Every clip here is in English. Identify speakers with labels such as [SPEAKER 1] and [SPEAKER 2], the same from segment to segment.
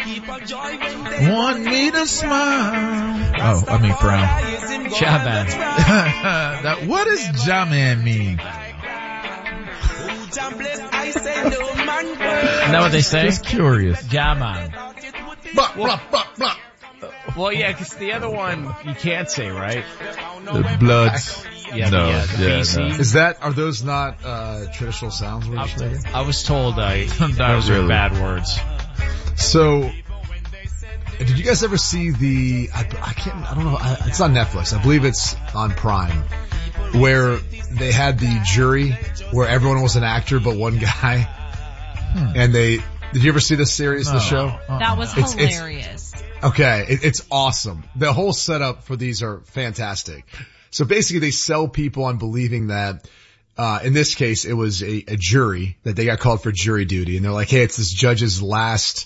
[SPEAKER 1] Want me to smile. Oh, I mean frown.
[SPEAKER 2] Jaman.
[SPEAKER 1] What does Jaman mean?
[SPEAKER 2] Isn't that what they say?
[SPEAKER 1] Just curious.
[SPEAKER 2] Jaman.
[SPEAKER 1] Blah, blah, blah, blah.
[SPEAKER 2] Well, yeah, because the other one you can't say, right?
[SPEAKER 1] The Bloods.
[SPEAKER 2] Yeah,
[SPEAKER 1] No,
[SPEAKER 2] the
[SPEAKER 1] yeah,
[SPEAKER 2] BC.
[SPEAKER 1] no.
[SPEAKER 3] Are those not traditional sounds we're just making?
[SPEAKER 2] I was told those are
[SPEAKER 1] really.
[SPEAKER 2] bad words.
[SPEAKER 3] So, did you guys ever see I don't know, it's on Netflix. I believe it's on Prime, where they had the jury where everyone was an actor but one guy. And did you ever see this series, the show?
[SPEAKER 4] That was hilarious.
[SPEAKER 3] Okay, it's awesome. The whole setup for these are fantastic. So basically they sell people on believing that, in this case it was a jury that they got called for jury duty, and they're like, hey, it's this judge's last,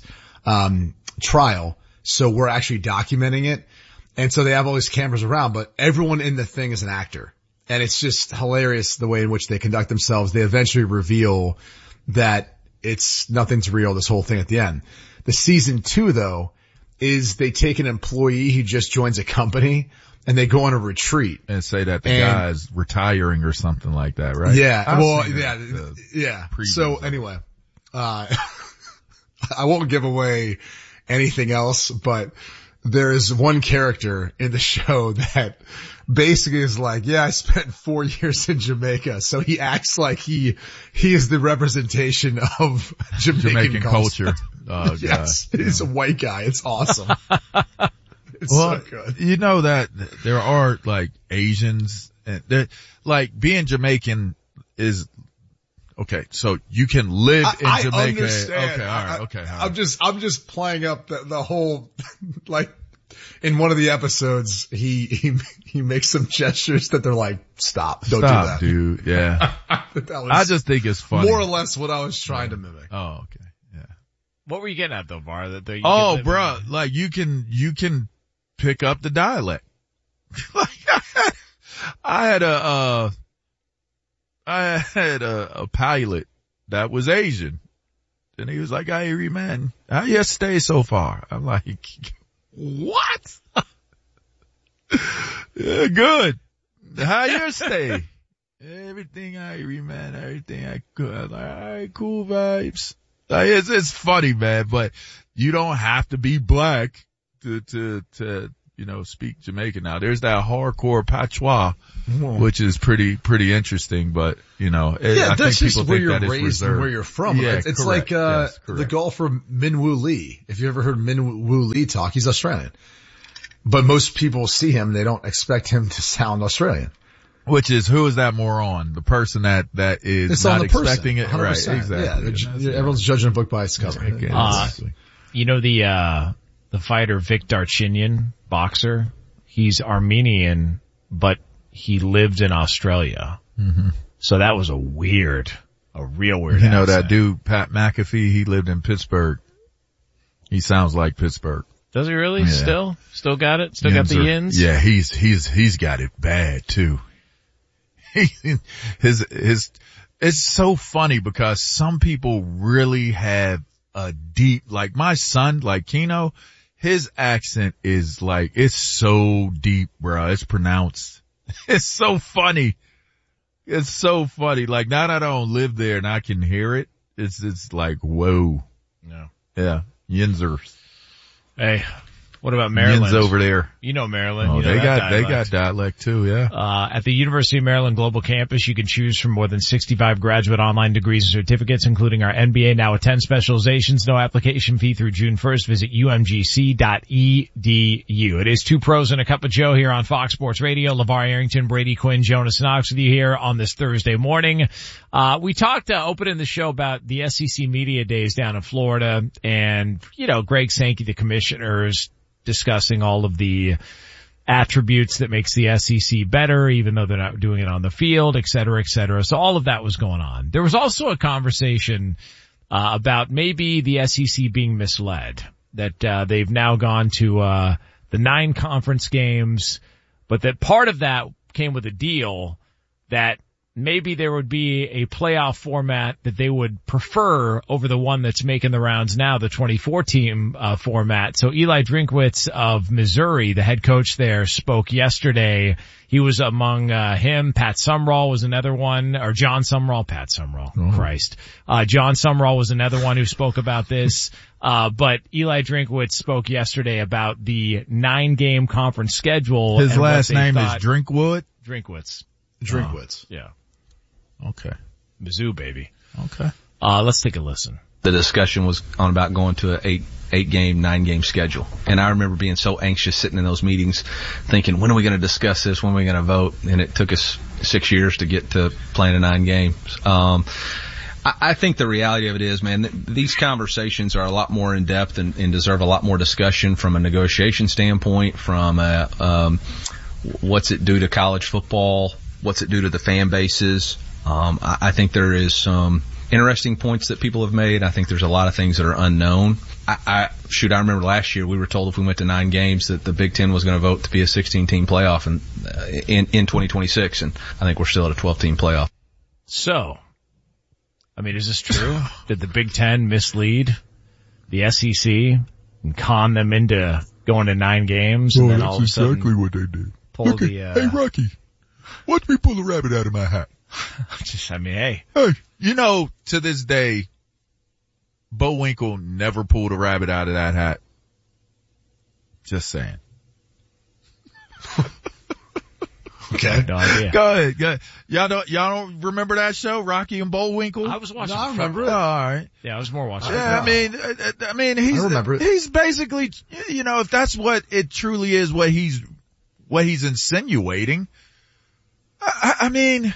[SPEAKER 3] trial, so we're actually documenting it. And so they have all these cameras around, but everyone in the thing is an actor. And it's just hilarious the way in which they conduct themselves. They eventually reveal that nothing's real, this whole thing at the end. The season 2 though, is they take an employee who just joins a company and they go on a retreat.
[SPEAKER 1] And say that the guy's retiring or something like that, right?
[SPEAKER 3] Yeah. Yeah. So anyway, I won't give away anything else, but there is one character in the show that basically is like, yeah, I spent 4 years in Jamaica. So he acts like he is the representation of Jamaican
[SPEAKER 1] culture.
[SPEAKER 3] Yes. He's a white guy. It's awesome. It's so good.
[SPEAKER 1] You know that there are like Asians and like being Jamaican is okay. So you can live in Jamaica.
[SPEAKER 3] I understand.
[SPEAKER 1] Okay. All right. Okay. All right.
[SPEAKER 3] I'm just playing up the whole, like in one of the episodes, he makes some gestures that they're like, don't do that.
[SPEAKER 1] Dude. Yeah. I just think it's funny.
[SPEAKER 3] More or less what I was trying to mimic.
[SPEAKER 1] Oh, okay. Yeah.
[SPEAKER 2] What were you getting at though, Var?
[SPEAKER 1] Bro, like you can pick up the dialect. I had a pilot that was Asian, and he was like, "Hey, man, how you stay so far?" I'm like, "What? Yeah, good. How you stay? Everything Irie, man. Everything I could." I'm like, all right, cool vibes. Like, it's funny, man, but you don't have to be black to speak Jamaican. Now there's that hardcore patois, which is pretty interesting, but I
[SPEAKER 3] that's
[SPEAKER 1] think
[SPEAKER 3] just
[SPEAKER 1] people
[SPEAKER 3] where
[SPEAKER 1] think
[SPEAKER 3] you're
[SPEAKER 1] that
[SPEAKER 3] raised
[SPEAKER 1] is
[SPEAKER 3] and
[SPEAKER 1] reserved.
[SPEAKER 3] where you're from.
[SPEAKER 1] Yeah,
[SPEAKER 3] it's
[SPEAKER 1] correct.
[SPEAKER 3] like,
[SPEAKER 1] Yes,
[SPEAKER 3] the golfer Min Woo Lee. If you ever heard Min Woo Lee talk, he's Australian. But most people see him, they don't expect him to sound Australian.
[SPEAKER 1] Which is, who is that moron? The person that is
[SPEAKER 3] It's
[SPEAKER 1] not
[SPEAKER 3] on the person,
[SPEAKER 1] expecting it.
[SPEAKER 3] 100%.
[SPEAKER 1] Right, exactly.
[SPEAKER 3] Yeah, everyone's judging a book by its cover.
[SPEAKER 2] You know the fighter Vic Darchinyan, boxer? He's Armenian, but he lived in Australia.
[SPEAKER 1] Mm-hmm.
[SPEAKER 2] So that was a real weird
[SPEAKER 1] You know
[SPEAKER 2] accent.
[SPEAKER 1] that dude, Pat McAfee, he lived in Pittsburgh. He sounds like Pittsburgh.
[SPEAKER 2] Does he really?
[SPEAKER 1] Yeah.
[SPEAKER 2] Still got it? Still got the yins?
[SPEAKER 1] Yeah, he's got it bad too. It's so funny because some people really have a deep, like my son, like Keno, his accent is like, it's so deep, bro. It's pronounced. It's so funny. It's so funny. Like now that I don't live there and I can hear it, it's like, whoa.
[SPEAKER 2] No.
[SPEAKER 1] Yeah. Yinzers.
[SPEAKER 2] Hey, what about Maryland?
[SPEAKER 1] Yins over there.
[SPEAKER 2] You know Maryland.
[SPEAKER 1] Oh,
[SPEAKER 2] you know
[SPEAKER 1] they
[SPEAKER 2] that
[SPEAKER 1] got dialect too, yeah.
[SPEAKER 2] At the University of Maryland Global Campus, you can choose from more than 65 graduate online degrees and certificates, including our MBA Now Attend specializations. No application fee through June 1st. Visit umgc.edu. It is Two Pros and a Cup of Joe here on Fox Sports Radio. LeVar Arrington, Brady Quinn, Jonas Knox with you here on this Thursday morning. We talked opening the show about the SEC Media Days down in Florida and, Greg Sankey, the commissioners, discussing all of the attributes that makes the SEC better, even though they're not doing it on the field, et cetera, et cetera. So all of that was going on. There was also a conversation about maybe the SEC being misled, that they've now gone to the 9 conference games, but that part of that came with a deal that maybe there would be a playoff format that they would prefer over the one that's making the rounds now, the 24-team format. So Eli Drinkwitz of Missouri, the head coach there, spoke yesterday. He was among him. Pat Sumrall was another one, or John Sumrall, Pat Sumrall, Christ. John Sumrall was another one who spoke about this. But Eli Drinkwitz spoke yesterday about the 9-game conference schedule.
[SPEAKER 1] His last name is Drinkwood?
[SPEAKER 2] Drinkwitz.
[SPEAKER 3] Drinkwitz.
[SPEAKER 2] Yeah.
[SPEAKER 1] Okay.
[SPEAKER 2] Mizzou, baby.
[SPEAKER 1] Okay.
[SPEAKER 2] Let's take a listen.
[SPEAKER 5] The discussion was on about going to an 8-game, 9-game schedule. And I remember being so anxious sitting in those meetings thinking, when are we going to discuss this? When are we going to vote? And it took us 6 years to get to playing a 9 games. I think the reality of it is, man, these conversations are a lot more in depth and deserve a lot more discussion from a negotiation standpoint, from what's it do to college football? What's it do to the fan bases? I think there is some interesting points that people have made. I think there's a lot of things that are unknown. I remember last year we were told if we went to 9 games that the Big Ten was going to vote to be a 16-team playoff in 2026, and I think we're still at a 12-team playoff.
[SPEAKER 2] So, I mean, is this true? Did the Big Ten mislead the SEC and con them into going to 9 games? And then all of a sudden
[SPEAKER 1] exactly what they did. Hey, Rocky, watch me pull a rabbit out of my hat.
[SPEAKER 2] Hey.
[SPEAKER 1] Hey, to this day, Bo Winkle never pulled a rabbit out of that hat. Just saying.
[SPEAKER 3] Okay.
[SPEAKER 2] No idea.
[SPEAKER 1] Go ahead. Y'all don't remember that show, Rocky and Bullwinkle?
[SPEAKER 2] I was watching.
[SPEAKER 3] No, I remember it.
[SPEAKER 1] Oh, all right.
[SPEAKER 2] Yeah, I was more watching.
[SPEAKER 1] Yeah, I mean,
[SPEAKER 3] I remember it.
[SPEAKER 1] he's basically, if that's what it truly is, what he's insinuating. I mean,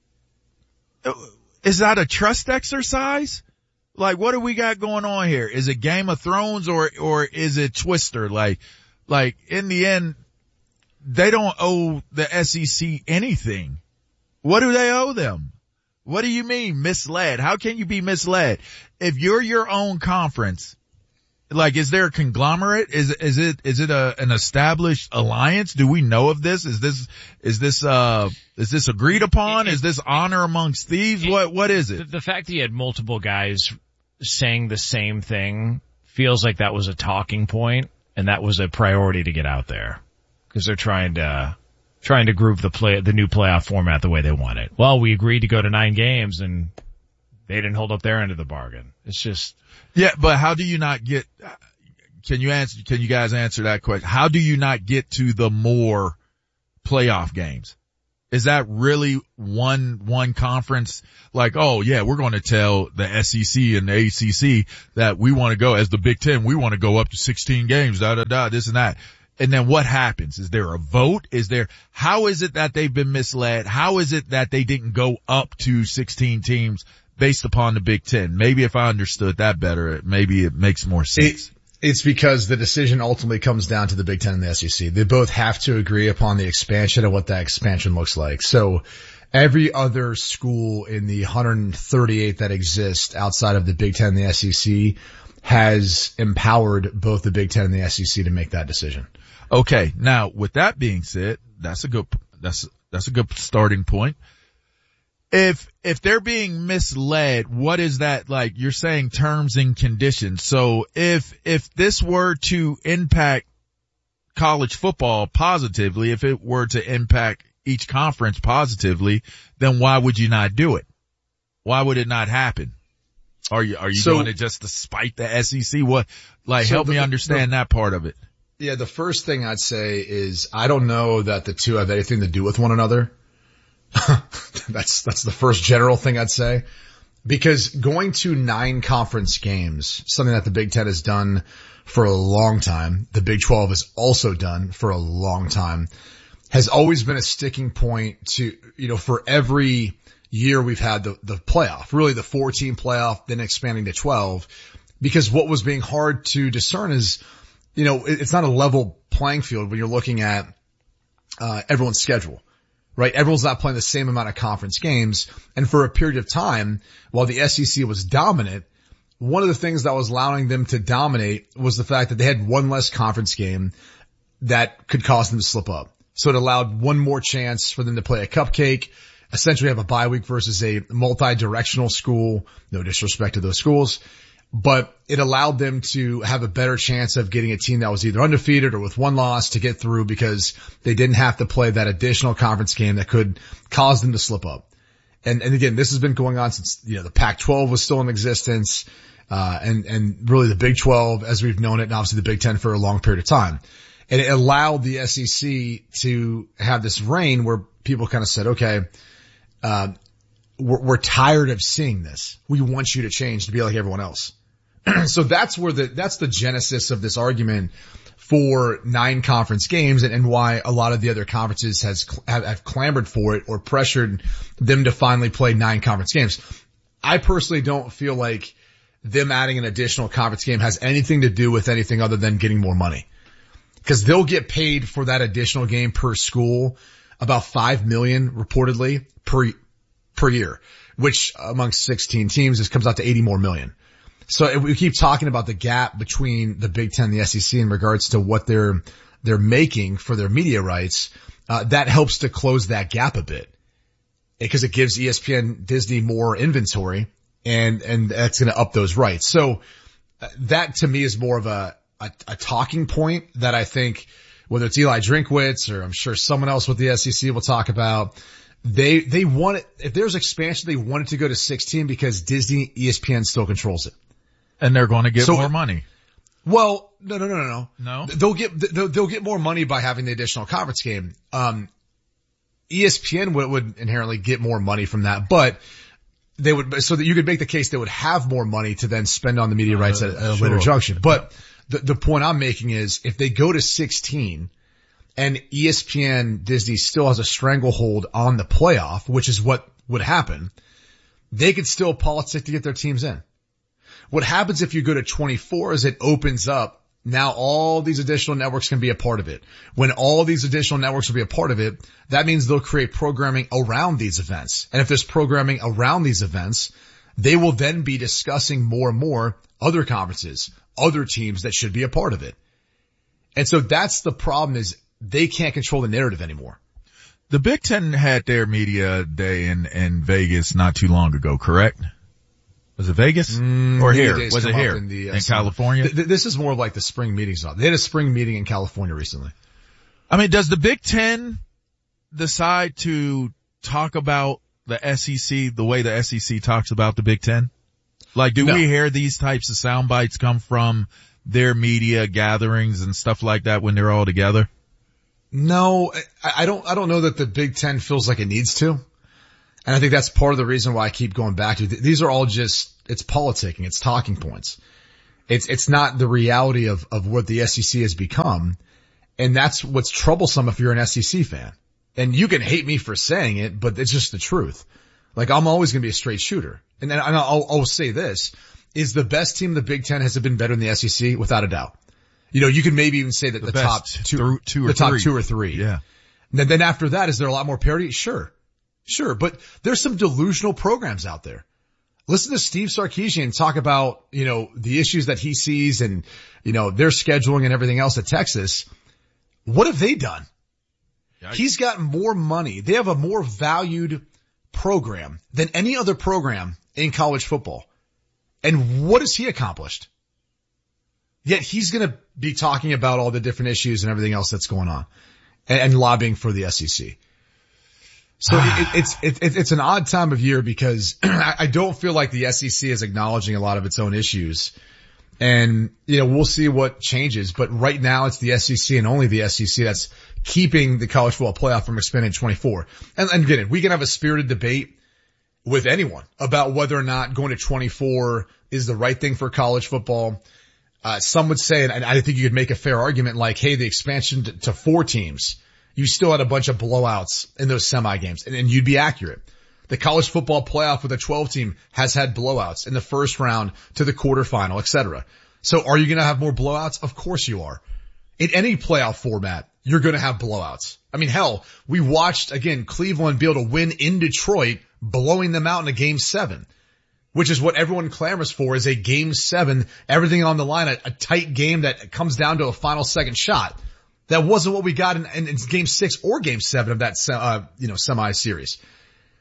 [SPEAKER 1] is that a trust exercise? Like, what do we got going on here? Is it Game of Thrones or is it Twister? Like in the end, they don't owe the SEC anything. What do they owe them? What do you mean misled? How can you be misled? If you're your own conference, like, is there a conglomerate? Is it an established alliance? Do we know of this? Is this agreed upon? Is this honor amongst thieves? What is it?
[SPEAKER 2] The fact that you had multiple guys saying the same thing feels like that was a talking point and that was a priority to get out there because they're trying to groove the new playoff format the way they want it. Well, we agreed to go to 9 games and they didn't hold up their end of the bargain. It's just.
[SPEAKER 1] Yeah, but how do you not get, can you guys answer that question? How do you not get to the more playoff games? Is that really one conference? Like, oh yeah, we're going to tell the SEC and the ACC that we want to go as the Big Ten. We want to go up to 16 games, this and that. And then what happens? Is there a vote? How is it that they've been misled? How is it that they didn't go up to 16 teams based upon the Big Ten? Maybe if I understood that better, maybe it makes more sense.
[SPEAKER 3] It's because the decision ultimately comes down to the Big Ten and the SEC. They both have to agree upon the expansion and what that expansion looks like. So every other school in the 138 that exist outside of the Big Ten and the SEC has empowered both the Big Ten and the SEC to make that decision.
[SPEAKER 1] Okay. Now, with that being said, that's a good starting point. If they're being misled, what is that like? You're saying terms and conditions. So if this were to impact college football positively, if it were to impact each conference positively, then why would you not do it? Why would it not happen? Are you doing it just to spite the SEC? Help me understand that part of it.
[SPEAKER 3] Yeah, the first thing I'd say is I don't know that the two have anything to do with one another. That's the first general thing I'd say. Because going to 9 conference games, something that the Big Ten has done for a long time, the Big 12 has also done for a long time, has always been a sticking point to, for every year we've had the playoff, really the 4-team playoff, then expanding to 12, because what was being hard to discern is, it's not a level playing field when you're looking at, everyone's schedule. Right? Everyone's not playing the same amount of conference games. And for a period of time, while the SEC was dominant, one of the things that was allowing them to dominate was the fact that they had one less conference game that could cause them to slip up. So it allowed one more chance for them to play a cupcake essentially have a bye week versus a multi-directional school. No disrespect to those schools, but it allowed them to have a better chance of getting a team that was either undefeated or with one loss to get through because they didn't have to play that additional conference game that could cause them to slip up. And again, this has been going on since, the Pac-12 was still in existence, and really the Big 12 as we've known it, and obviously the Big 10 for a long period of time. And it allowed the SEC to have this reign where people kind of said, okay, we're tired of seeing this. We want you to change to be like everyone else. So that's the genesis of this argument for 9 conference games and why a lot of the other conferences have clamored for it or pressured them to finally play 9 conference games. I personally don't feel like them adding an additional conference game has anything to do with anything other than getting more money. Because they'll get paid for that additional game per school about $5 million reportedly per year, which amongst 16 teams, this comes out to $80 more million. So we keep talking about the gap between the Big Ten and the SEC in regards to what they're making for their media rights. That helps to close that gap a bit because it gives ESPN, Disney more inventory and that's going to up those rights. So that to me is more of a talking point that I think whether it's Eli Drinkwitz or I'm sure someone else with the SEC will talk about. They want it, if there's expansion, they want it to go to 16 because Disney, ESPN still controls it.
[SPEAKER 1] And they're going to get more money.
[SPEAKER 3] Well, no.
[SPEAKER 1] No?
[SPEAKER 3] They'll get more money by having the additional conference game. ESPN would inherently get more money from that, but they would, so that you could make the case they would have more money to then spend on the media rights at a later junction. But the point I'm making is if they go to 16 and ESPN Disney still has a stranglehold on the playoff, which is what would happen, they could still politic to get their teams in. What happens if you go to 24 is it opens up. Now all these additional networks can be a part of it. When all these additional networks will be a part of it, that means they'll create programming around these events. And if there's programming around these events, they will then be discussing more and more other conferences, other teams that should be a part of it. And so that's the problem is they can't control the narrative anymore.
[SPEAKER 1] The Big Ten had their media day in Vegas not too long ago, correct? Was it Vegas or here? Was it here in California?
[SPEAKER 3] This is more of like the spring meetings. They had a spring meeting in California recently.
[SPEAKER 1] I mean, does the Big Ten decide to talk about the SEC the way the SEC talks about the Big Ten? Like, do we hear these types of sound bites come from their media gatherings and stuff like that when they're all together?
[SPEAKER 3] No, I don't know that the Big Ten feels like it needs to. And I think that's part of the reason why I keep going back to it. These are all it's politicking, it's talking points. It's not the reality of what the SEC has become. And that's what's troublesome if you're an SEC fan. And you can hate me for saying it, but it's just the truth. Like I'm always going to be a straight shooter. And then I'll say this is the best team in the Big Ten has it been better than the SEC without a doubt. You could maybe even say that the top two or three.
[SPEAKER 1] Yeah.
[SPEAKER 3] And then after that, is there a lot more parity? Sure. But there's some delusional programs out there. Listen to Steve Sarkisian talk about, the issues that he sees and, their scheduling and everything else at Texas. What have they done? Yikes. He's got more money. They have a more valued program than any other program in college football. And what has he accomplished? Yet he's going to be talking about all the different issues and everything else that's going on and lobbying for the SEC. So it's an odd time of year because I don't feel like the SEC is acknowledging a lot of its own issues. And, we'll see what changes. But right now it's the SEC and only the SEC that's keeping the college football playoff from expanding to 24. And again, we can have a spirited debate with anyone about whether or not going to 24 is the right thing for college football. Some would say, and I think you could make a fair argument like, hey, the expansion to 4 teams, you still had a bunch of blowouts in those semi games and you'd be accurate. The college football playoff with a 12 team has had blowouts in the first round to the quarterfinal, etc. So are you going to have more blowouts? Of course you are. In any playoff format, you're going to have blowouts. I mean, hell, we watched again Cleveland be able to win in Detroit, blowing them out in a game 7, which is what everyone clamors for is a game 7, everything on the line, a tight game that comes down to a final second shot. That wasn't what we got in game 6 or game 7 of that, semi series.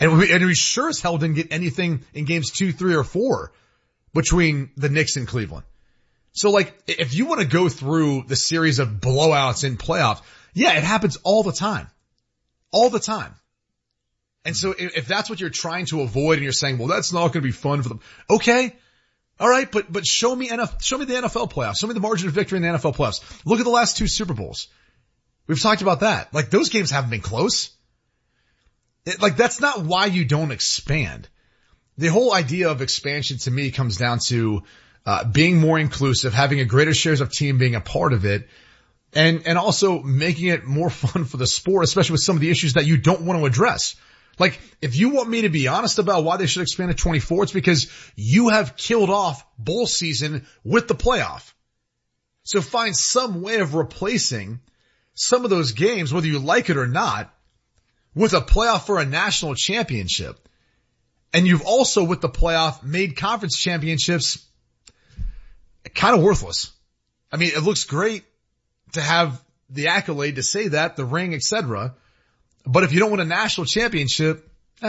[SPEAKER 3] And we sure as hell didn't get anything in games 2, 3, or 4 between the Knicks and Cleveland. So like, if you want to go through the series of blowouts in playoffs, yeah, it happens all the time. All the time. And so if that's what you're trying to avoid and you're saying, well, that's not going to be fun for them. Okay. All right. But show me the NFL playoffs. Show me the margin of victory in the NFL playoffs. Look at the last 2 Super Bowls. We've talked about that. Like, those games haven't been close. Like, that's not why you don't expand. The whole idea of expansion to me comes down to being more inclusive, having a greater shares of team being a part of it, and also making it more fun for the sport, especially with some of the issues that you don't want to address. Like, if you want me to be honest about why they should expand to 24, it's because you have killed off bowl season with the playoff. So find some way of replacing some of those games, whether you like it or not, with a playoff for a national championship. And you've also, with the playoff, made conference championships kind of worthless. I mean, it looks great to have the accolade to say that, the ring, etc. But if you don't win a national championship,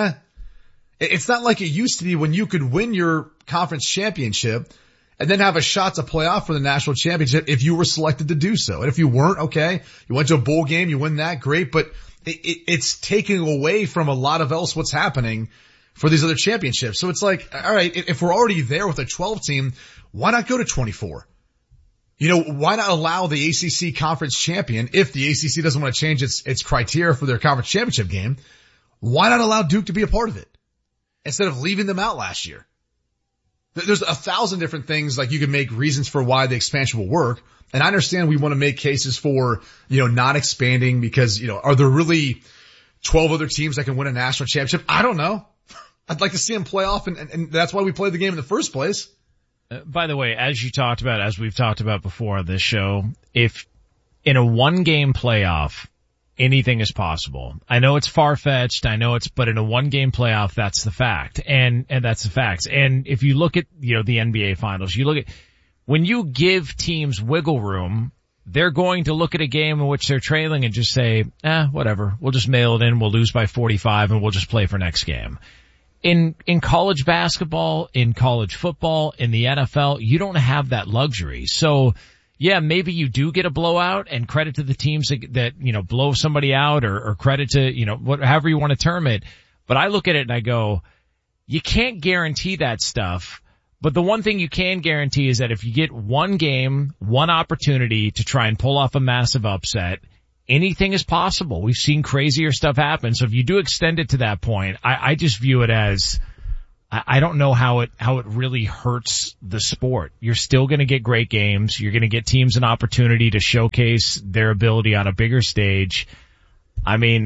[SPEAKER 3] it's not like it used to be when you could win your conference championship and then have a shot to play off for the national championship if you were selected to do so. And if you weren't, okay, you went to a bowl game, you win that, great. But it's taking away from a lot of else what's happening for these other championships. So it's like, all right, if we're already there with a 12 team, why not go to 24? You know, why not allow the ACC conference champion, if the ACC doesn't want to change its criteria for their conference championship game, why not allow Duke to be a part of it instead of leaving them out last year? There's 1,000 different things, like, you can make reasons for why the expansion will work. And I understand we want to make cases for, not expanding because, are there really 12 other teams that can win a national championship? I don't know. I'd like to see them play off, and that's why we played the game in the first place.
[SPEAKER 2] By the way, as we've talked about before on this show, if in a 1-game playoff, anything is possible. I know it's far-fetched. But in a 1-game playoff, that's the fact. And that's the facts. And if you look at, the NBA finals, when you give teams wiggle room, they're going to look at a game in which they're trailing and just say, whatever. We'll just mail it in. We'll lose by 45 and we'll just play for next game. In college basketball, in college football, in the NFL, you don't have that luxury. So, yeah, maybe you do get a blowout, and credit to the teams that blow somebody out, or credit to, however you want to term it. But I look at it and I go, you can't guarantee that stuff. But the one thing you can guarantee is that if you get 1 game, 1 opportunity to try and pull off a massive upset, anything is possible. We've seen crazier stuff happen. So if you do extend it to that point, I just view it as, I don't know how it really hurts the sport. You're still going to get great games. You're going to get teams an opportunity to showcase their ability on a bigger stage. I mean,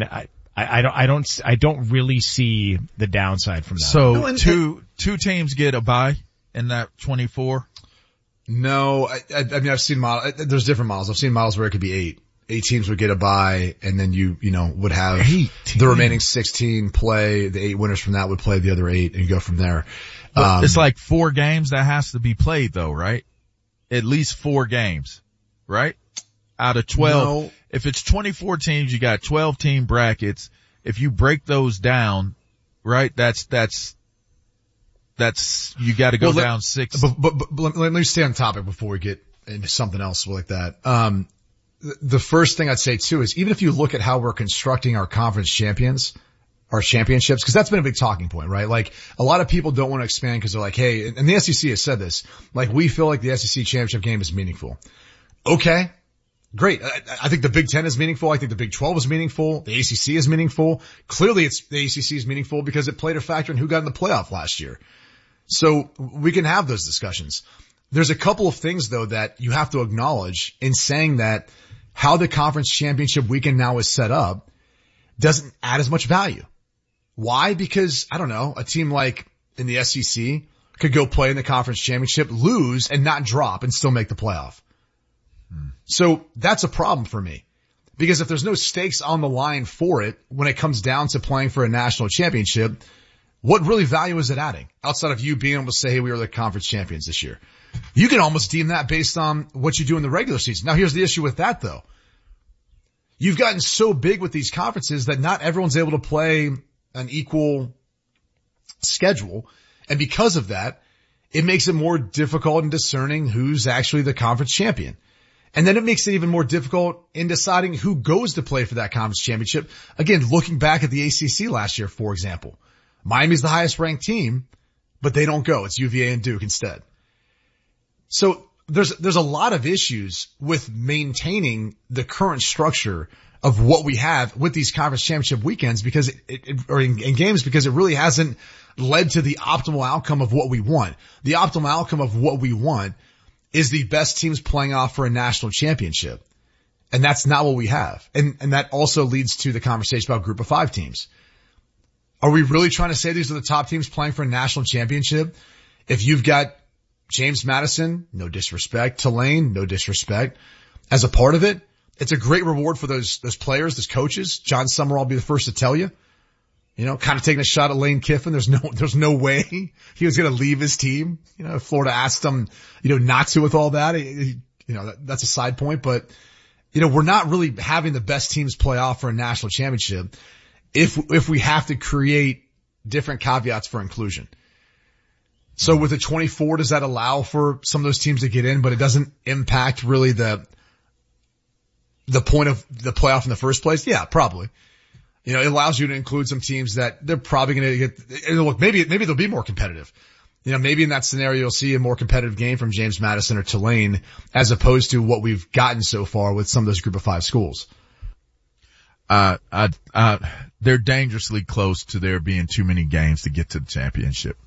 [SPEAKER 2] I don't really see the downside from that.
[SPEAKER 1] So two teams get a bye in that 24?
[SPEAKER 3] No, I mean, I've seen there's different models. I've seen models where it could be 8 teams would get a bye, and then you would have the remaining 16 play. The 8 winners from that would play the other 8, and you go from there.
[SPEAKER 1] It's like 4 games that has to be played though, right? At least 4 games, right? Out of 12. No. If it's 24 teams, you got 12 team brackets. If you break those down, right, that's, you gotta go down 6.
[SPEAKER 3] But let me stay on topic before we get into something else like that. The first thing I'd say too is, even if you look at how we're constructing our conference championships, because that's been a big talking point, right? Like, a lot of people don't want to expand because they're like, hey, and the SEC has said this, like, we feel like the SEC championship game is meaningful. Okay, great. I think the Big Ten is meaningful. I think the Big 12 is meaningful. The ACC is meaningful. Clearly the ACC is meaningful because it played a factor in who got in the playoff last year. So we can have those discussions. There's a couple of things though that you have to acknowledge in saying that how the conference championship weekend now is set up doesn't add as much value. Why? Because, I don't know, a team like in the SEC could go play in the conference championship, lose, and not drop and still make the playoff. So that's a problem for me. Because if there's no stakes on the line for it when it comes down to playing for a national championship, what really value is it adding? Outside of you being able to say, hey, we were the conference champions this year. You can almost deem that based on what you do in the regular season. Now, here's the issue with that, though. You've gotten so big with these conferences that not everyone's able to play an equal schedule. And because of that, it makes it more difficult in discerning who's actually the conference champion. And then it makes it even more difficult in deciding who goes to play for that conference championship. Again, looking back at the ACC last year, for example, Miami's the highest ranked team, but they don't go. It's UVA and Duke instead. So there's a lot of issues with maintaining the current structure of what we have with these conference championship weekends because or in games because it really hasn't led to the optimal outcome of what we want. The optimal outcome of what we want is the best teams playing off for a national championship. And that's not what we have. And that also leads to the conversation about group of 5 teams. Are we really trying to say these are the top teams playing for a national championship? If you've got James Madison, no disrespect, Tulane, no disrespect, as a part of it, it's a great reward for those players, those coaches. John Summerall will be the first to tell you. You know, kind of taking a shot at Lane Kiffin. There's no way he was going to leave his team. You know, Florida asked him, not to with all that. That's a side point, but we're not really having the best teams play off for a national championship if we have to create different caveats for inclusion. So with the 24, does that allow for some of those teams to get in, but it doesn't impact really the point of the playoff in the first place? Yeah, probably. It allows you to include some teams that they're probably going to get, look, maybe they'll be more competitive. Maybe in that scenario you'll see a more competitive game from James Madison or Tulane as opposed to what we've gotten so far with some of those group of 5 schools.
[SPEAKER 1] They're dangerously close to there being too many games to get to the championship.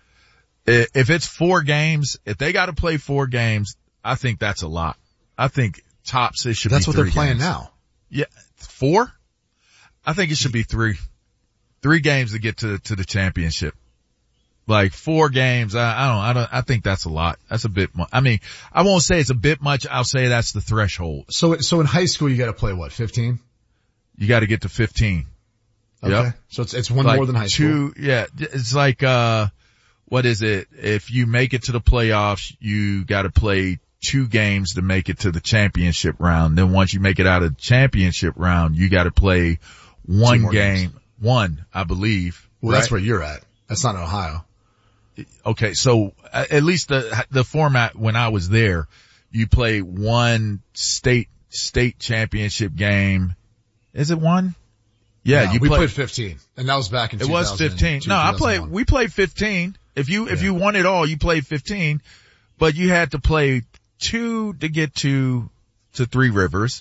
[SPEAKER 1] If it's 4 games, if they got to play 4 games, I think that's a lot. I think tops it should be 3 games.
[SPEAKER 3] That's what they're playing now.
[SPEAKER 1] Yeah. 4? I think it should be 3. 3 games to get to the championship. Like 4 games, I think that's a lot. That's a bit much. I mean, I won't say it's a bit much. I'll say that's the threshold.
[SPEAKER 3] So in high school, you got to play what, 15?
[SPEAKER 1] You got to get to 15.
[SPEAKER 3] Okay. Yep. So it's one more than high school.
[SPEAKER 1] Yeah. It's like, what is it? If you make it to the playoffs, you got to play 2 games to make it to the championship round. Then once you make it out of the championship round, you got to play 1 game.
[SPEAKER 3] Games.
[SPEAKER 1] 1, I believe.
[SPEAKER 3] Well,
[SPEAKER 1] right?
[SPEAKER 3] That's where you're at. That's not in Ohio.
[SPEAKER 1] Okay. So at least the format when I was there, you play 1 state championship game. Is it 1? Yeah.
[SPEAKER 3] No, we played 15 and that was back in 2000.
[SPEAKER 1] It was 15. No, we played 15. If you won it all, you played 15, but you had to play 2 to get to Three Rivers.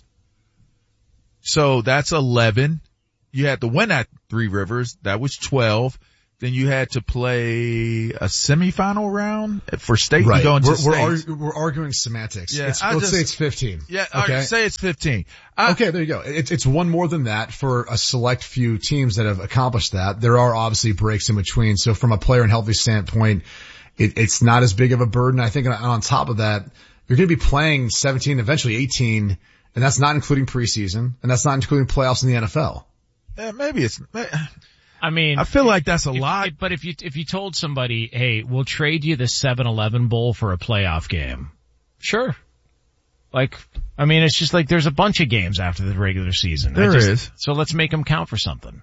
[SPEAKER 1] So that's 11. You had to win at Three Rivers. That was 12. Then you had to play a semifinal round for state.
[SPEAKER 3] Right.
[SPEAKER 1] We're
[SPEAKER 3] arguing semantics.
[SPEAKER 1] Yeah,
[SPEAKER 3] let's say it's 15.
[SPEAKER 1] Yeah.
[SPEAKER 3] Okay.
[SPEAKER 1] Say it's 15.
[SPEAKER 3] Okay. There you go. It's 1 more than that for a select few teams that have accomplished that. There are obviously breaks in between. So from a player and healthy standpoint, it's not as big of a burden. I think on top of that, you're going to be playing 17, eventually 18, and that's not including preseason, and that's not including playoffs in the NFL.
[SPEAKER 1] Yeah, maybe it's.
[SPEAKER 2] I mean,
[SPEAKER 1] I feel like that's a lot.
[SPEAKER 2] But if you told somebody, hey, we'll trade you the 7-Eleven Bowl for a playoff game. Sure. It's just like there's a bunch of games after the regular season.
[SPEAKER 1] There is.
[SPEAKER 2] So let's make them count for something.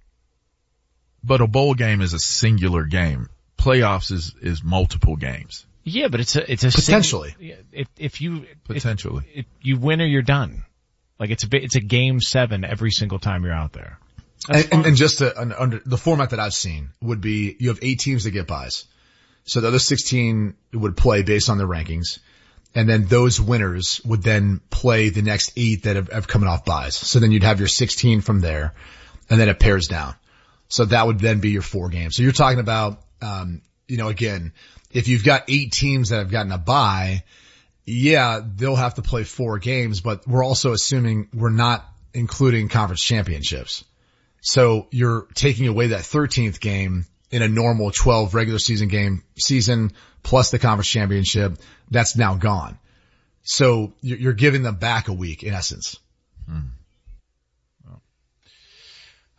[SPEAKER 1] But a bowl game is a singular game. Playoffs is multiple games.
[SPEAKER 2] Yeah, but it's a
[SPEAKER 3] potentially.
[SPEAKER 2] If you win or you're done. Like it's a game 7 every single time you're out there.
[SPEAKER 3] And just under the format that I've seen would be you have 8 teams that get buys. So the other 16 would play based on their rankings. And then those winners would then play the next 8 that have coming off buys. So then you'd have your 16 from there and then it pairs down. So that would then be your 4 games. So you're talking about, again, if you've got 8 teams that have gotten a bye, yeah, they'll have to play 4 games, but we're also assuming we're not including conference championships. So you're taking away that 13th game in a normal 12 regular season plus the conference championship. That's now gone. So you're giving them back a week in essence.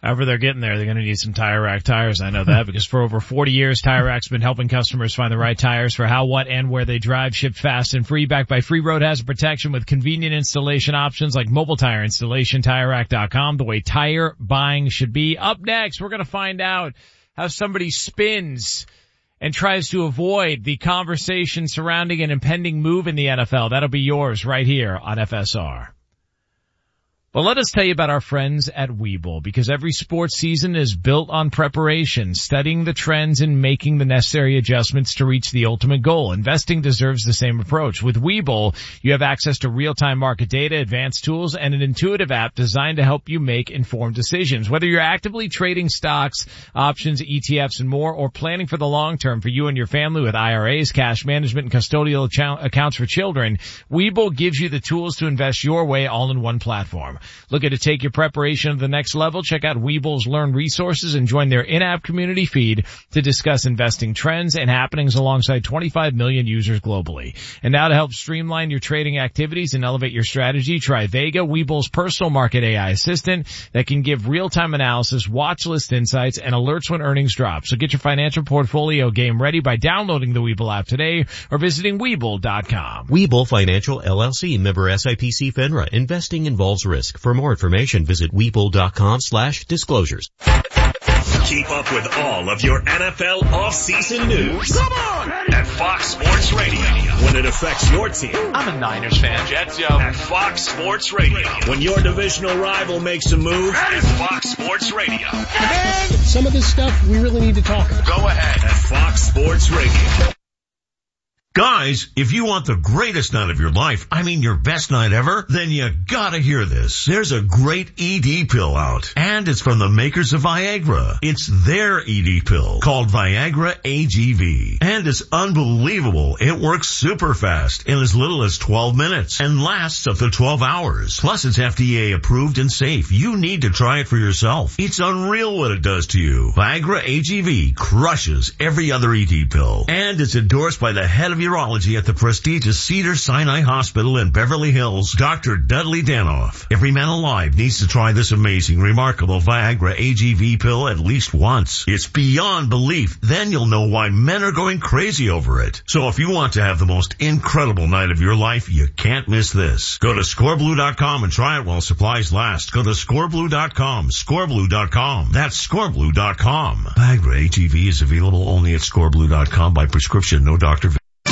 [SPEAKER 2] However they're getting there, they're going to need some Tire Rack tires. I know that because for over 40 years, Tire Rack's been helping customers find the right tires for how, what, and where they drive, shipped fast and free, backed by free road hazard protection with convenient installation options like mobile tire installation, TireRack.com, the way tire buying should be. Up next, we're going to find out how somebody spins and tries to avoid the conversation surrounding an impending move in the NFL. That'll be yours right here on FSR. Well, let us tell you about our friends at Webull, because every sports season is built on preparation, studying the trends and making the necessary adjustments to reach the ultimate goal. Investing deserves the same approach. With Webull, you have access to real-time market data, advanced tools, and an intuitive app designed to help you make informed decisions. Whether you're actively trading stocks, options, ETFs, and more, or planning for the long term for you and your family with IRAs, cash management, and custodial accounts for children, Webull gives you the tools to invest your way all in one platform. Looking to take your preparation to the next level? Check out Webull's Learn resources and join their in-app community feed to discuss investing trends and happenings alongside 25 million users globally. And now to help streamline your trading activities and elevate your strategy, try Vega, Webull's personal market AI assistant that can give real-time analysis, watch list insights, and alerts when earnings drop. So get your financial portfolio game ready by downloading the Webull app today or visiting Webull.com.
[SPEAKER 6] Webull Financial LLC, member SIPC FINRA. Investing involves risk. For more information, visit Webull.com/disclosures.
[SPEAKER 7] Keep up with all of your NFL offseason news. Come on! At Fox Sports Radio. When it affects your team.
[SPEAKER 8] I'm a Niners fan. Jets, yo.
[SPEAKER 7] At Fox Sports Radio. When your divisional rival makes a move. At Fox Sports Radio.
[SPEAKER 9] And some of this stuff we really need to talk about.
[SPEAKER 7] Go ahead. At Fox Sports Radio.
[SPEAKER 10] Guys, if you want the greatest night of your life, I mean your best night ever, then you gotta hear this. There's a great ED pill out, and it's from the makers of Viagra. It's their ED pill called Viagra AGV, and it's unbelievable. It works super fast in as little as 12 minutes and lasts up to 12 hours. Plus, it's FDA approved and safe. You need to try it for yourself. It's unreal what it does to you. Viagra AGV crushes every other ED pill, and it's endorsed by the head of urology at the prestigious Cedars-Sinai Hospital in Beverly Hills, Dr. Dudley Danoff. Every man alive needs to try this amazing, remarkable Viagra AGV pill at least once. It's beyond belief. Then you'll know why men are going crazy over it. So if you want to have the most incredible night of your life, you can't miss this. Go to scoreblue.com and try it while supplies last. Go to scoreblue.com, scoreblue.com. That's scoreblue.com. Viagra AGV is available only at scoreblue.com by prescription, no doctor.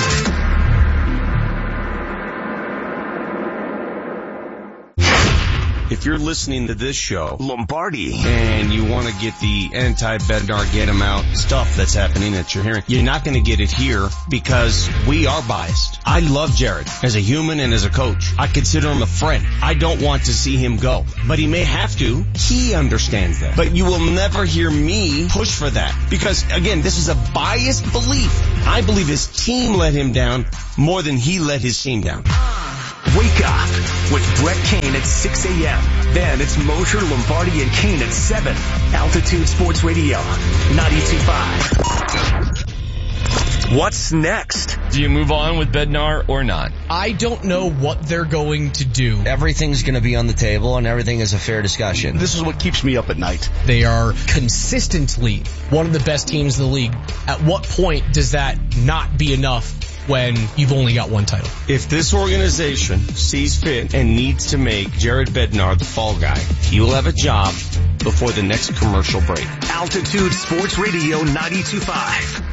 [SPEAKER 11] If you're listening to this show, Lombardi, and you want to get the anti-Bednar, get him out stuff that's happening that you're hearing, you're not going to get it here because we are biased. I love Jared as a human and as a coach. I consider him a friend. I don't want to see him go, but he may have to. He understands that. But you will never hear me push for that because, again, this is a biased belief. I believe his team let him down more than he let his team down.
[SPEAKER 7] Wake up with Brett Kane at 6 a.m. Then it's Mosher, Lombardi, and Kane at 7. Altitude Sports Radio, 92.5. What's next?
[SPEAKER 8] Do you move on with Bednar or not?
[SPEAKER 12] I don't know what they're going to do.
[SPEAKER 13] Everything's going to be on the table and everything is a fair discussion.
[SPEAKER 14] This is what keeps me up at night.
[SPEAKER 12] They are consistently one of the best teams in the league. At what point does that not be enough when you've only got one title?
[SPEAKER 11] If this organization sees fit and needs to make Jared Bednar the fall guy, he will have a job before the next commercial break.
[SPEAKER 7] Altitude Sports Radio 92.5.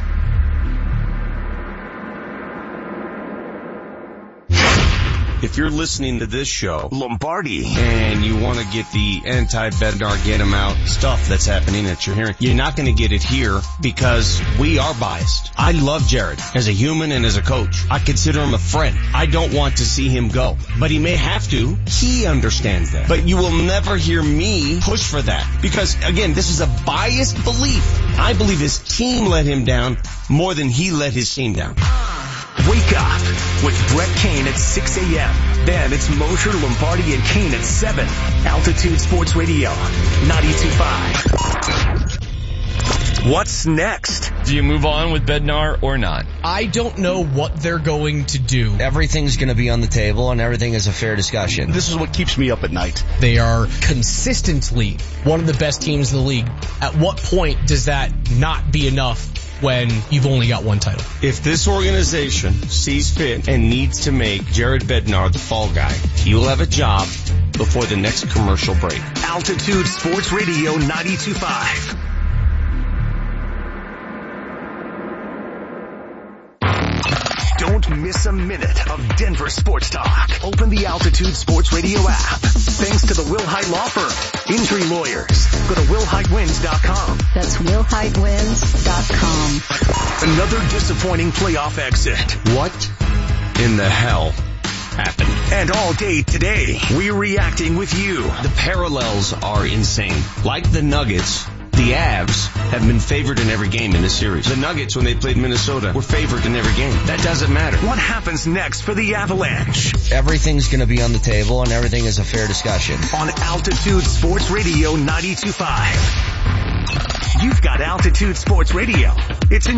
[SPEAKER 11] If you're listening to this show,
[SPEAKER 7] Lombardi,
[SPEAKER 11] and you want to get the anti-Bednar, get him out stuff that's happening that you're hearing, you're not going to get it here because we are biased. I love Jared as a human and as a coach. I consider him a friend. I don't want to see him go, but he may have to. He understands that. But you will never hear me push for that because, again, this is a biased belief. I believe his team let him down more than he let his team down.
[SPEAKER 7] Wake up with Brett Kane at 6 a.m. Then it's Mosher, Lombardi, and Kane at 7. Altitude Sports Radio, 92.5. What's next?
[SPEAKER 8] Do you move on with Bednar or not?
[SPEAKER 12] I don't know what they're going to do.
[SPEAKER 13] Everything's going to be on the table and everything is a fair discussion.
[SPEAKER 9] This is what keeps me up at night.
[SPEAKER 12] They are consistently one of the best teams in the league. At what point does that not be enough when you've only got one title?
[SPEAKER 11] If this organization sees fit and needs to make Jared Bednar the fall guy, he will have a job before the next commercial break.
[SPEAKER 7] Altitude Sports Radio 92.5. Don't miss a minute of Denver sports talk. Open the Altitude Sports Radio app. Thanks to the Will Height Law Firm. Injury lawyers. Go to willheightwins.com.
[SPEAKER 14] That's willheightwins.com.
[SPEAKER 7] Another disappointing playoff exit.
[SPEAKER 11] What in the hell happened?
[SPEAKER 7] And all day today, we're reacting with you.
[SPEAKER 11] The parallels are insane. Like the Nuggets, the Avs have been favored in every game in this series. The Nuggets, when they played Minnesota, were favored in every game. That doesn't matter.
[SPEAKER 7] What happens next for the Avalanche?
[SPEAKER 13] Everything's going to be on the table and everything is a fair discussion.
[SPEAKER 7] On Altitude Sports Radio 92.5. You've got Altitude Sports Radio. It's in